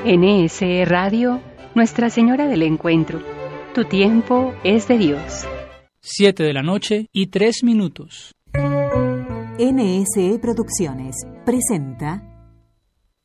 NSE Radio, Nuestra Señora del Encuentro. Tu tiempo es de Dios. 7:03 PM. NSE Producciones presenta